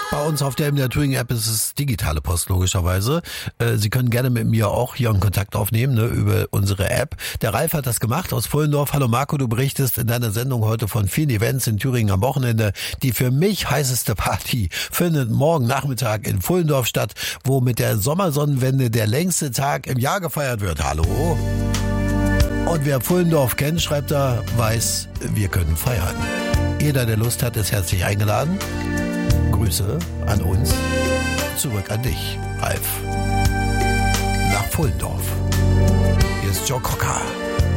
Bei uns auf der MDR Thüringen App ist es digitale Post, logischerweise. Sie können gerne mit mir auch hier einen Kontakt aufnehmen, ne, über unsere App. Der Ralf hat das gemacht aus Pfullendorf. Hallo Marco, du berichtest in deiner Sendung heute von vielen Events in Thüringen am Wochenende. Die für mich heißeste Party findet morgen Nachmittag in Pfullendorf statt, wo mit der Sommersonnenwende der längste Tag im Jahr gefeiert wird. Hallo? Und wer Pfullendorf kennt, schreibt da, weiß, wir können feiern. Jeder, der Lust hat, ist herzlich eingeladen. Grüße an uns, zurück an dich, Ralf. Nach Pfullendorf. Hier ist Joe Cocker.